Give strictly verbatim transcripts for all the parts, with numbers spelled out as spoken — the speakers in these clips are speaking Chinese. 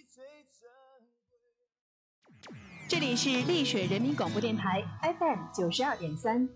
这里是丽水人民广播电台 F M 九十二点三。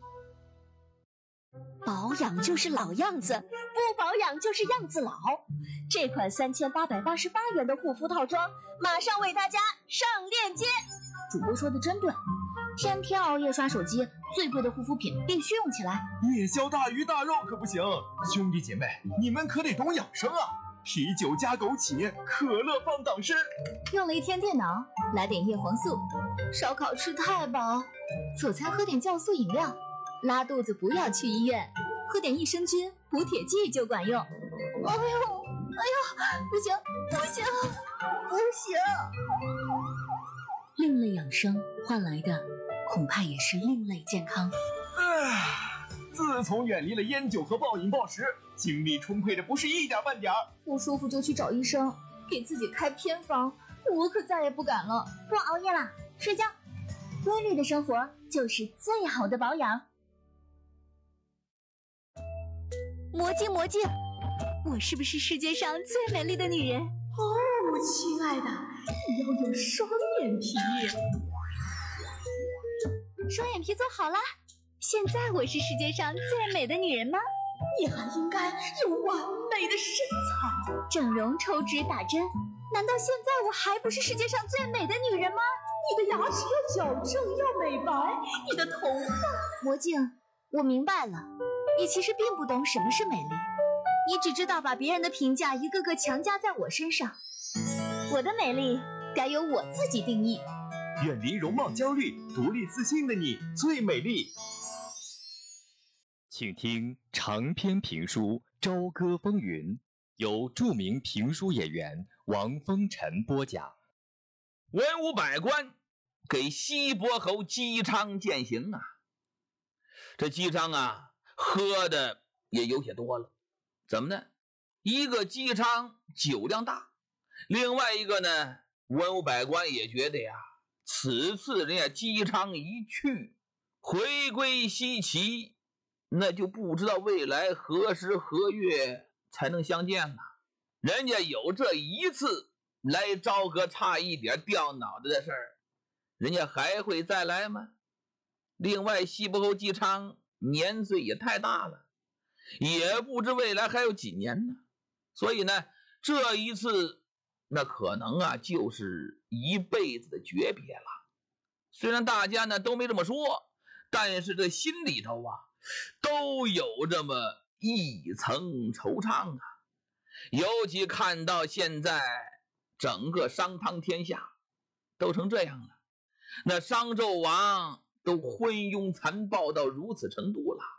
保养就是老样子，不保养就是样子老。这款三千八百八十八元的护肤套装，马上为大家上链接。主播说的真对，天天熬夜刷手机，最贵的护肤品必须用起来。 夜宵大鱼大肉可不行，兄弟姐妹，你们可得懂养生啊！啤酒加枸杞，可乐放党参。 用了一天电脑，来点叶黄素。烧烤吃太饱，早餐喝点酵素饮料。拉肚子不要去医院，喝点益生菌补铁剂就管用。哎呦，哎呦，不行，不行，不行！另类养生换来的，恐怕也是另类健康。 唉，自从远离了烟酒和暴饮暴食，精力充沛的不是一点半点儿。 不舒服就去找医生，给自己开偏方，我可再也不敢了。不熬夜啦，睡觉。规律的生活就是最好的保养。魔镜魔镜，我是不是世界上最美丽的女人？ 哦，亲爱的，你要有双眼皮。 双眼皮做好啦，现在我是世界上最美的女人吗？ 你还应该有完美的身材。 整容抽脂打针，难道现在我还不是世界上最美的女人吗？ 你的牙齿要矫正，要美白，你的头发…… 魔镜，我明白了，你其实并不懂什么是美丽，你只知道把别人的评价一个个强加在我身上。我的美丽该由我自己定义。 远离容貌焦虑，独立自信的你最美丽。 请听长篇评书《朝歌风云》，由著名评书演员王风尘播讲。 文武百官给西伯侯姬昌饯行啊！这姬昌啊，喝的也有些多了。怎么呢？一个姬昌酒量大，另外一个呢，文武百官也觉得呀，此次人家姬昌一去，回归西岐，那就不知道未来何时何月才能相见了。人家有这一次来朝歌差一点掉脑袋的事儿，人家还会再来吗？另外西伯侯姬昌年岁也太大了，也不知未来还有几年呢。所以呢，这一次那可能啊就是一辈子的诀别了。虽然大家呢都没这么说，但是这心里头啊都有这么一层惆怅啊。尤其看到现在整个商汤天下都成这样了，那商纣王都昏庸残暴到如此程度了，